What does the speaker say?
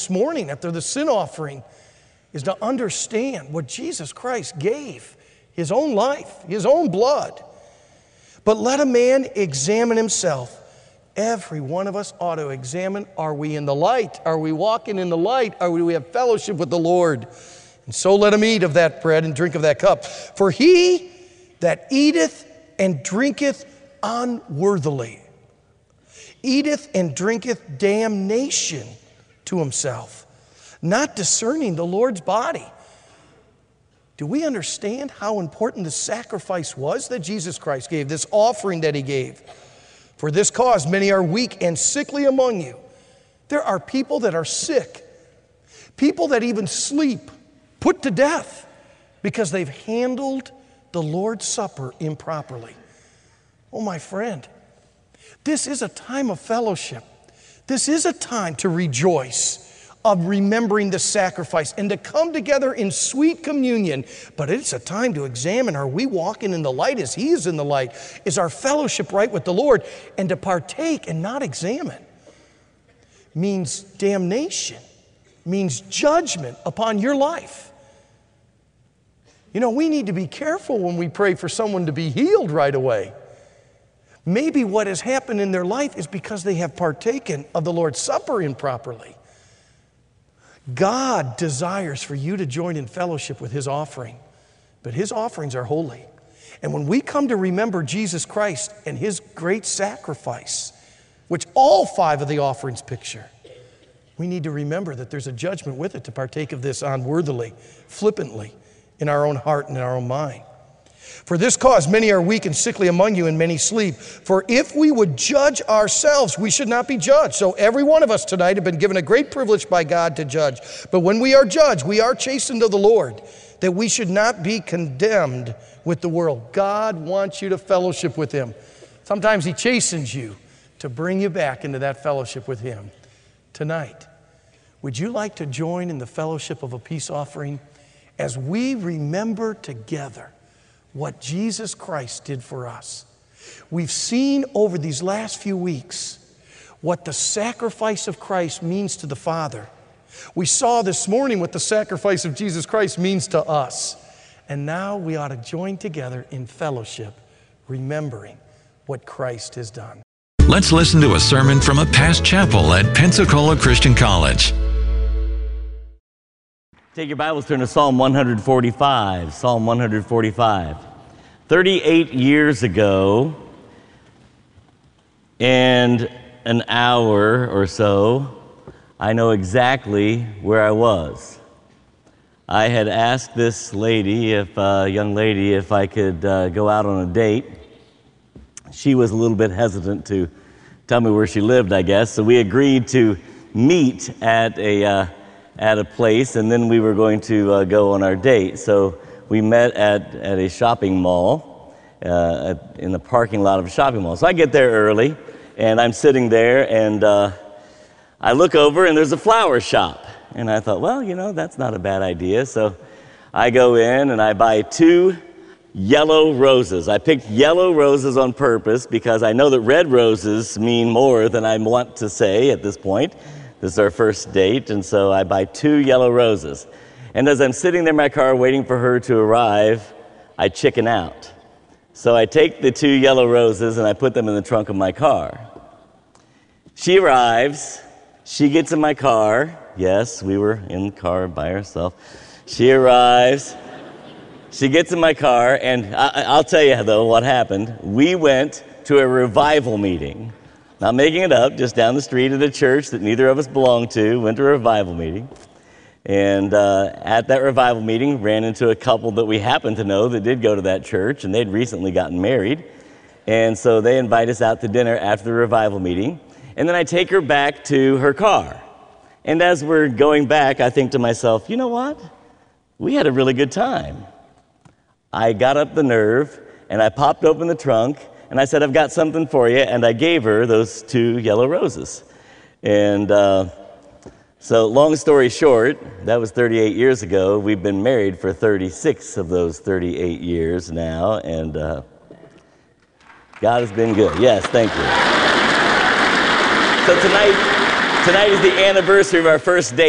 this morning after the sin offering is to understand what Jesus Christ gave, his own life, his own blood. But let a man examine himself. Every one of us ought to examine, are we in the light? Are we walking in the light? Are we have fellowship with the Lord? And so let him eat of that bread and drink of that cup. For he that eateth and drinketh unworthily eateth and drinketh damnation to himself, not discerning the Lord's body. Do we understand how important the sacrifice was that Jesus Christ gave, this offering that he gave? For this cause many are weak and sickly among you. There are people that are sick, people that even sleep, put to death, because they've handled the Lord's Supper improperly. Oh, my friend, this is a time of fellowship. This is a time to rejoice, of remembering the sacrifice and to come together in sweet communion. But it's a time to examine, are we walking in the light as he is in the light? Is our fellowship right with the Lord? And to partake and not examine means damnation, means judgment upon your life. You know, we need to be careful when we pray for someone to be healed right away. Maybe what has happened in their life is because they have partaken of the Lord's Supper improperly. God desires for you to join in fellowship with his offering, but his offerings are holy. And when we come to remember Jesus Christ and his great sacrifice, which all 5 of the offerings picture, we need to remember that there's a judgment with it to partake of this unworthily, flippantly, in our own heart and in our own mind. For this cause many are weak and sickly among you, and many sleep. For if we would judge ourselves, we should not be judged. So every one of us tonight have been given a great privilege by God to judge. But when we are judged, we are chastened of the Lord, that we should not be condemned with the world. God wants you to fellowship with him. Sometimes he chastens you to bring you back into that fellowship with him. Tonight, would you like to join in the fellowship of a peace offering as we remember together what Jesus Christ did for us? We've seen over these last few weeks what the sacrifice of Christ means to the Father. We saw this morning what the sacrifice of Jesus Christ means to us. And now we ought to join together in fellowship, remembering what Christ has done. Let's listen to a sermon from a past chapel at Pensacola Christian College. Take your Bibles, turn to Psalm 145. Psalm 145. 38 years ago, and an hour or so, I know exactly where I was. I had asked this lady, young lady, if I could go out on a date. She was a little bit hesitant to tell me where she lived, I guess, so we agreed to meet at a place, and then we were going to go on our date. So we met at a shopping mall, in the parking lot of a shopping mall. So I get there early, and I'm sitting there, and I look over, and there's a flower shop. And I thought, well, you know, that's not a bad idea. So I go in, and I buy 2 yellow roses. I picked yellow roses on purpose because I know that red roses mean more than I want to say at this point. This is our first date, and so I buy 2 yellow roses. And as I'm sitting there in my car waiting for her to arrive, I chicken out. So I take the 2 yellow roses and I put them in the trunk of my car. She arrives, she gets in my car. Yes, we were in the car by ourselves. She arrives, she gets in my car, and I'll tell you though what happened. We went to a revival meeting. Not making it up, just down the street at a church that neither of us belonged to, went to a revival meeting. And at that revival meeting, ran into a couple that we happened to know that did go to that church, and they'd recently gotten married. And so they invite us out to dinner after the revival meeting. And then I take her back to her car. And as we're going back, I think to myself, you know what? We had a really good time. I got up the nerve, and I popped open the trunk, and I said, I've got something for you, and I gave her those 2 yellow roses. And so long story short, that was 38 years ago. We've been married for 36 of those 38 years now, and God has been good. Yes, thank you. So tonight is the anniversary of our first date.